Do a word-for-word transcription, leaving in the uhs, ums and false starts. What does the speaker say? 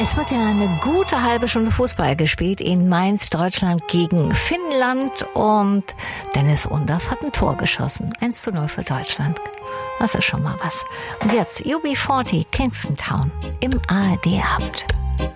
Jetzt wird ja eine gute halbe Stunde Fußball gespielt in Mainz, Deutschland gegen Finnland, und Dennis Undaff hat ein Tor geschossen. eins zu null für Deutschland. Das ist schon mal was. Und jetzt U B vierzig Kingston Town im A R D-Abend.